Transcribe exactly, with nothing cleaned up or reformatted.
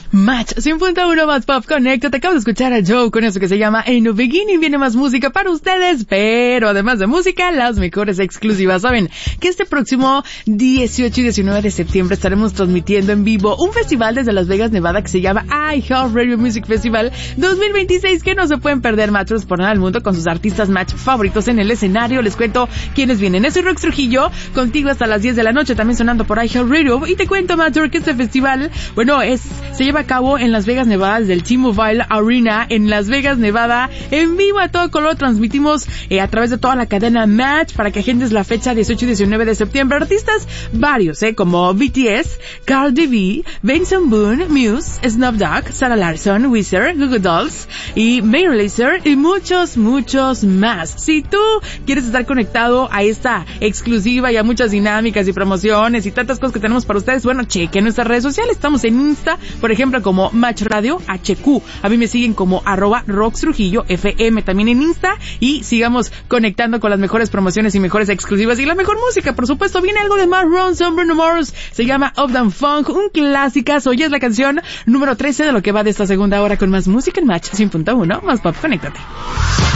Match cien punto uno más Pop Connect. Te acabo de escuchar a Joe con eso que se llama In the Beginning. Viene más música para ustedes, pero además de música, las mejores exclusivas. Saben que este próximo dieciocho y diecinueve de septiembre estaremos transmitiendo en vivo un festival desde Las Vegas, Nevada, que se llama iHeartRadio Music Festival dos mil veintiséis, que no se pueden perder Matchers por nada del mundo, con sus artistas Match favoritos en el escenario. Les cuento quiénes vienen. Es Rox Trujillo, contigo hasta las diez de la noche, también sonando por iHeartRadio. Y te cuento, Matcher, que este festival, bueno, es se lleva a cabo en Las Vegas, Nevada, desde el T-Mobile Arena en Las Vegas, Nevada, en vivo a todo color. Transmitimos eh, a través de toda la cadena Match para que agendes la fecha dieciocho y diecinueve de septiembre. Artistas varios, eh, como B T S, Cardi B, Benson Boone, Muse, Snoop Dogg, Sarah Larson, Weezer, Goo Goo Dolls y Major Lazer y muchos, muchos más. Si tú quieres estar conectado a esta exclusiva y a muchas dinámicas y promociones y tantas cosas que tenemos para ustedes, bueno, cheque nuestras redes sociales. Estamos en Insta, por ejemplo, como Match Radio H Q. A mí me siguen como arroba Rox Trujillo F M también en Insta, y sigamos conectando con las mejores promociones y mejores exclusivas y la mejor música. Por supuesto, viene algo de Mark Ronson, Bruno Mars, se llama Uptown Funk, un clásicazo, y es la canción número trece de lo que va de esta segunda hora con más música en Match cien punto uno más Pop. Conéctate.